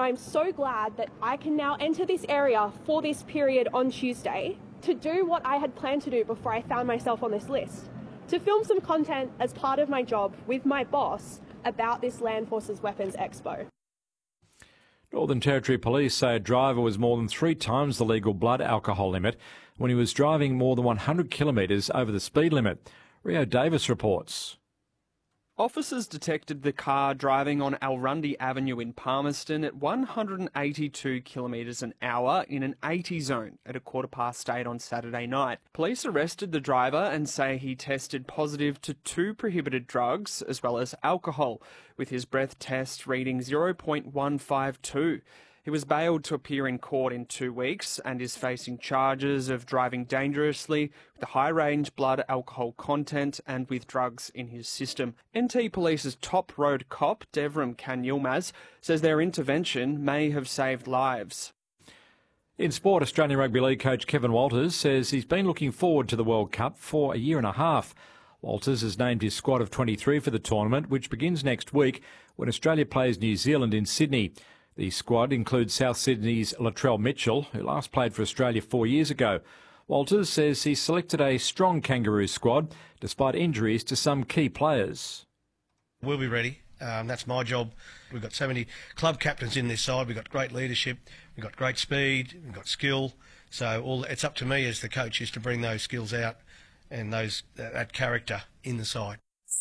I'm so glad that I can now enter this area for this period on Tuesday to do what I had planned to do before I found myself on this list, to film some content as part of my job with my boss about this Land Forces Weapons Expo. Northern Territory Police say a driver was more than 3 times the legal blood alcohol limit when he was driving more than 100 kilometres over the speed limit. Rio Davis reports. Officers detected the car driving on Alrundi Avenue in Palmerston at 182 kilometres an hour in an 80 zone at 8:15 on Saturday night. Police arrested the driver and say he tested positive to 2 prohibited drugs as well as alcohol, with his breath test reading 0.152. He was bailed to appear in court in 2 weeks and is facing charges of driving dangerously with a high-range blood alcohol content and with drugs in his system. NT Police's top road cop, Devram Kanyilmaz, says their intervention may have saved lives. In sport, Australian Rugby League coach Kevin Walters says he's been looking forward to the World Cup for a year and a half. Walters has named his squad of 23 for the tournament, which begins next week when Australia plays New Zealand in Sydney. The squad includes South Sydney's Latrell Mitchell, who last played for Australia 4 years ago. Walters says he selected a strong Kangaroo squad, despite injuries to some key players. We'll be ready. That's my job. We've got so many club captains in this side. We've got great leadership. We've got great speed. We've got skill. So it's up to me as the coach is to bring those skills out and that character in the side.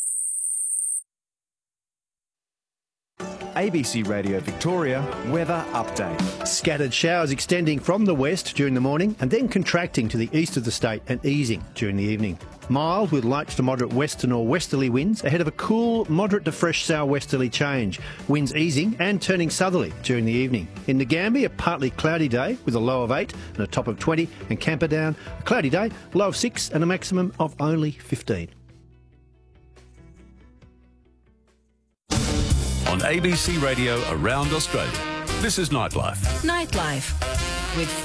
ABC Radio Victoria weather update. Scattered showers extending from the west during the morning and then contracting to the east of the state and easing during the evening. Mild with light to moderate western or westerly winds ahead of a cool, moderate to fresh southwesterly change. Winds easing and turning southerly during the evening. In Ngambia, a partly cloudy day with a low of 8 and a top of 20, and Camperdown, a cloudy day, low of 6 and a maximum of only 15. On ABC Radio around Australia, this is Nightlife. Nightlife with